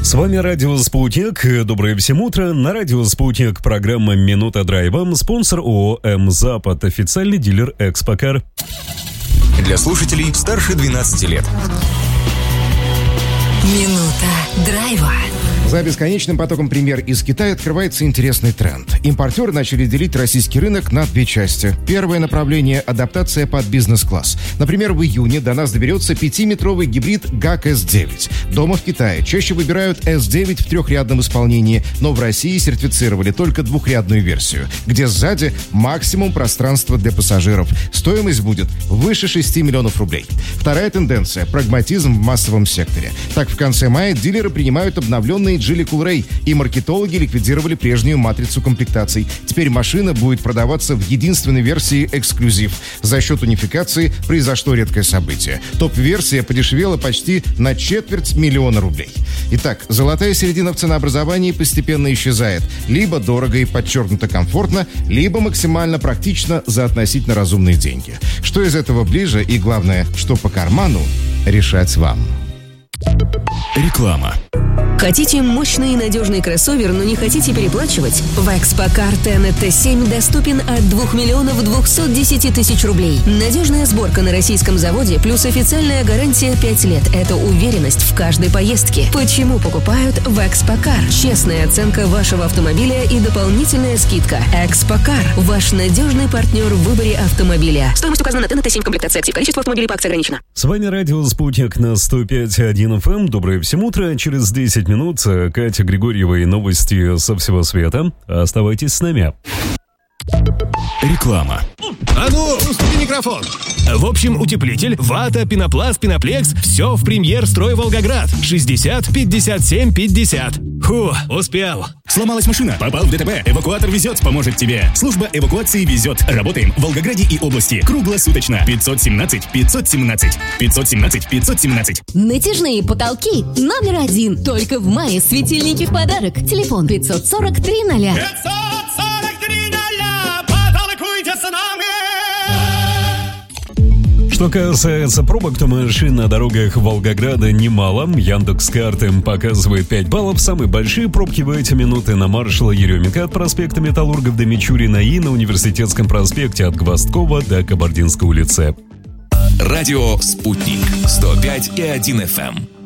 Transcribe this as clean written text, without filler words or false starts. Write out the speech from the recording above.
С вами Радио Спутник. Доброе всем утро. На Радио Спутник программа «Минута драйва». Спонсор ООО «М-Запад». Официальный дилер «Экспокар». Для слушателей старше 12 лет. Минута драйва. За бесконечным потоком премьер из Китая открывается интересный тренд. Импортеры начали делить российский рынок на две части. Первое направление – адаптация под бизнес-класс. Например, в июне до нас доберется 5-метровый гибрид GAC S9. Дома в Китае чаще выбирают S9 в трехрядном исполнении, но в России сертифицировали только двухрядную версию, где сзади максимум пространства для пассажиров. Стоимость будет выше 6 миллионов рублей. Вторая тенденция – прагматизм в массовом секторе. Так, в конце мая дилеры принимают обновленные Geely Coolray, и маркетологи ликвидировали прежнюю матрицу комплектаций. Теперь машина будет продаваться в единственной версии эксклюзив. За счет унификации произошло редкое событие. Топ-версия подешевела почти на 250 000 рублей. Итак, золотая середина в ценообразовании постепенно исчезает. Либо дорого и подчеркнуто комфортно, либо максимально практично за относительно разумные деньги. Что из этого ближе и, главное, что по карману, решать вам. Реклама. Хотите мощный и надежный кроссовер, но не хотите переплачивать? В Экспокар T7 доступен от 2 210 000 рублей. Надежная сборка на российском заводе плюс официальная гарантия 5 лет. Это уверенность в каждой поездке. Почему покупают в Экспокар? Честная оценка вашего автомобиля и дополнительная скидка. Экспокар – ваш надежный партнер в выборе автомобиля. Стоимость указана на T7 комплектации актив. Количество автомобилей по акции ограничено. С вами Радио Спутник на 105.1 FM. Доброе всем утро. Через 10 минут Катя Григорьева и новости со всего света. Оставайтесь с нами. Реклама. А ну, уступи микрофон. В общем, утеплитель, вата, пенопласт, пеноплекс – все в премьер «Строй Волгоград». 60 57 50. Фу, успел. Сломалась машина, попал в ДТП. Эвакуатор везет, поможет тебе. Служба эвакуации везет. Работаем в Волгограде и области. Круглосуточно. 517 517. 517 517. Натяжные потолки номер 1. Только в мае светильники в подарок. Телефон 540 300. Что касается пробок, то машин на дорогах Волгограда немало. Яндекс.Карты показывает 5 баллов. Самые большие пробки в эти минуты на маршала Еременко от проспекта Металлургов до Мичурина и на Университетском проспекте от Гвоздкова до Кабардинской улицы. Радио «Спутник» 105,1 FM.